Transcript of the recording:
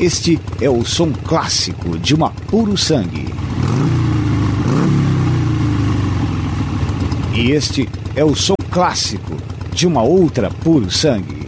Este é o som clássico de uma Puro Sangue. E este é o som clássico de uma outra Puro Sangue.